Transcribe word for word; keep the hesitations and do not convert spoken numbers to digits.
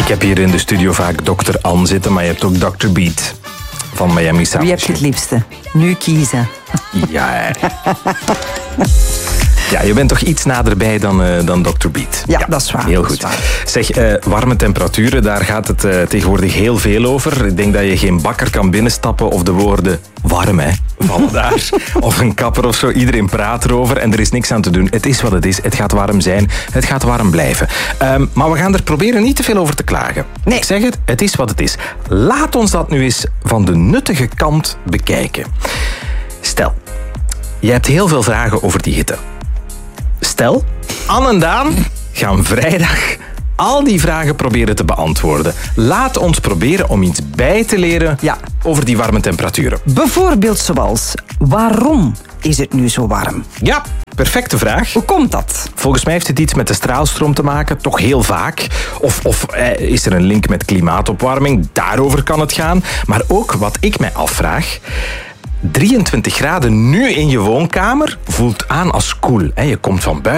Ik heb hier in de studio vaak dokter Ann zitten, maar je hebt ook dokter Beat van Miami Sound. Wie heb je het liefste? Nu kiezen. Ja. Ja, je bent toch iets naderbij dan, uh, dan dokter Beat. Ja, ja, dat is waar. Heel goed. Zeg, uh, warme temperaturen, daar gaat het uh, tegenwoordig heel veel over. Ik denk dat je geen bakker kan binnenstappen of de woorden warm, hè, vallen daar. Of een kapper of zo. Iedereen praat erover en er is niks aan te doen. Het is wat het is. Het gaat warm zijn. Het gaat warm blijven. Um, maar we gaan er proberen niet te veel over te klagen. Nee. Ik zeg het, het is wat het is. Laat ons dat nu eens van de nuttige kant bekijken. Stel, je hebt heel veel vragen over die hitte. Stel, Ann en Daan gaan vrijdag al die vragen proberen te beantwoorden. Laat ons proberen om iets bij te leren ja. over die warme temperaturen. Bijvoorbeeld zoals, waarom is het nu zo warm? Ja, perfecte vraag. Hoe komt dat? Volgens mij heeft het iets met de straalstroom te maken, toch heel vaak. Of, of eh, is er een link met klimaatopwarming? Daarover kan het gaan. Maar ook wat ik mij afvraag, drieëntwintig graden nu in je woonkamer voelt aan als koel. Je komt van buiten.